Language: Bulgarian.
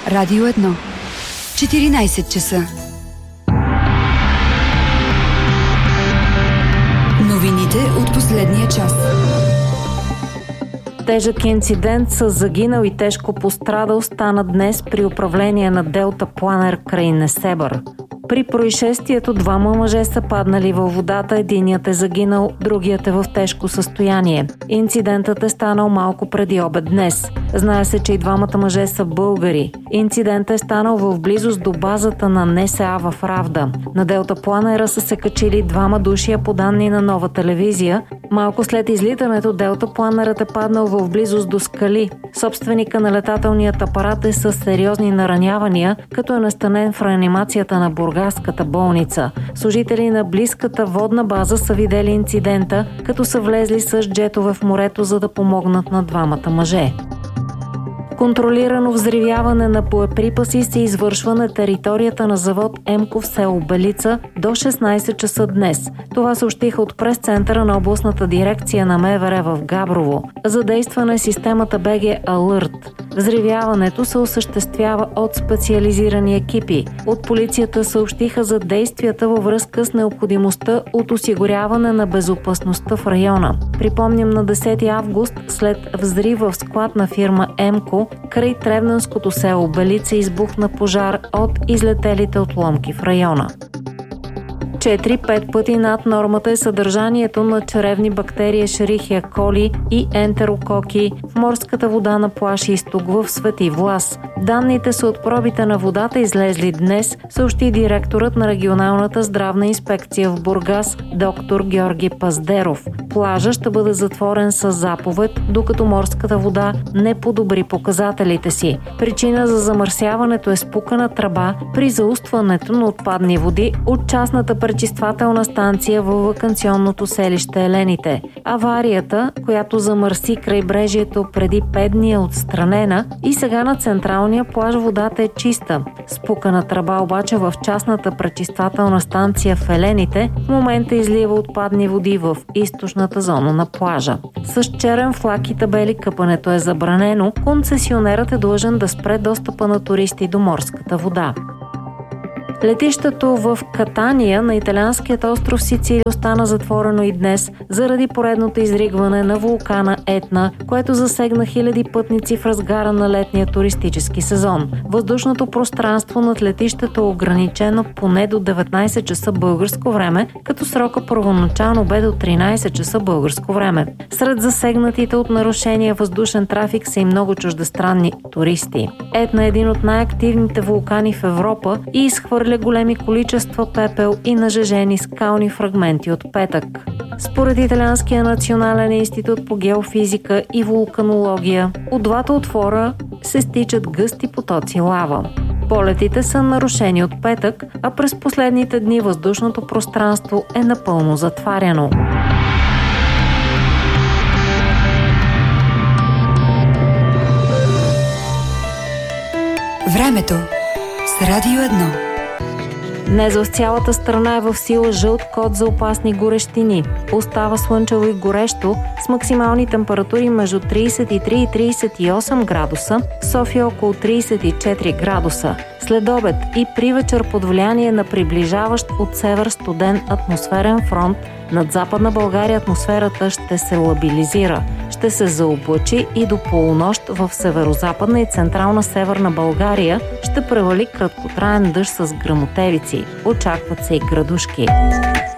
Радио 1. 14 часа. Новините от последния час. Тежък инцидент с загинал и тежко пострадал стана днес при управление на Делта Планер край Несебър. При происшествието двама мъже са паднали във водата, единият е загинал, другият е в тежко състояние. Инцидентът е станал малко преди обед днес. Знае се, че и двамата мъже са българи. Инцидентът е станал в близост до базата на НСА в Равда. На Делта Планера са се качили двама души, по данни на Нова телевизия. Малко след излитането Делта Планерът е паднал в близост до скали. Собственика на летателният апарат е с сериозни наранявания, като е настанен в реанимацията на Бургаската болница. Служители на близката водна база са видели инцидента, като са влезли с джетове в морето, за да помогнат на двамата мъже. Контролирано взривяване на боеприпаси се извършва на територията на завод ЕМКО в село Белица до 16 часа днес. Това съобщиха от прес-центъра на областната дирекция на МВР в Габрово. Задействана е системата БГ Алърт. Взривяването се осъществява от специализирани екипи. От полицията съобщиха за действията във връзка с необходимостта от осигуряване на безопасността в района. Припомням, на 10 август след взрив в склад на фирма ЕМКО край Тревненското село Белица избухна пожар от излетелите отломки в района. 4-5 пъти над нормата е съдържанието на чревни бактерии Escherichia coli и ентерококи в морската вода на плаж Изток в Свети Влас. Данните са от пробите на водата, излезли днес, съобщи директорът на регионалната здравна инспекция в Бургас, доктор Георги Паздеров. Плажа ще бъде затворен с заповед, докато морската вода не подобри показателите си. Причина за замърсяването е спукана тръба при заустването на отпадни води от частната пречиствателна станция във ваканционното селище Елените. Аварията, която замърси крайбрежието преди 5 дни, е отстранена и сега на централния плаж водата е чиста. Спукана тръба обаче в частната пречиствателна станция в Елените в момента излива отпадни води в източната зона на плажа. С черен флаг и табели къпането е забранено. Концесионерът е длъжен да спре достъпа на туристи до морската вода. Летището в Катания на италианският остров Сицилия остана затворено и днес заради поредното изригване на вулкана Етна, което засегна хиляди пътници в разгара на летния туристически сезон. Въздушното пространство над летището е ограничено поне до 19 часа българско време, като срока първоначално бе до 13 часа българско време. Сред засегнатите от нарушения въздушен трафик са и много чуждестранни туристи. Етна е един от най-активните вулкани в Европа и изхвърля големи количества пепел и нажежени скални фрагменти от петък. Според Италианския национален институт по геофизика и вулканология, от двата отвора се стичат гъсти потоци лава. Полетите са нарушени от петък, а през последните дни въздушното пространство е напълно затваряно. Времето с Радио 1. Днес в цялата страна е в сила жълт код за опасни горещини. Остава слънчево и горещо с максимални температури между 33 и 38 градуса, София около 34 градуса. След обед и при вечер под влияние на приближаващ от север студен атмосферен фронт над Западна България атмосферата ще се лабилизира. Ще се заоблачи и до полунощ в северозападна и централна северна България ще превали краткотраен дъжд с гръмотевици. Очакват се и градушки.